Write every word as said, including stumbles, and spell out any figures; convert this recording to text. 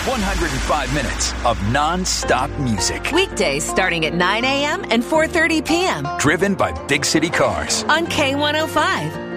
one hundred five minutes of non-stop music. Weekdays starting at nine a.m. and four thirty p.m. Driven by Big City Cars. On K one oh five.